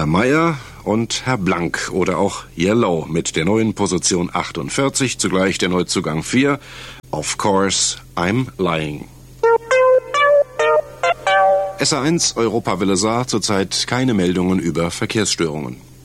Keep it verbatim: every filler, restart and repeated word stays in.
Meyer und Herr Blank oder auch Yellow mit der neuen Position achtundvierzig, zugleich der Neuzugang vier, Of Course I'm Lying. S A eins Europawelle Saar, zurzeit keine Meldungen über Verkehrsstörungen.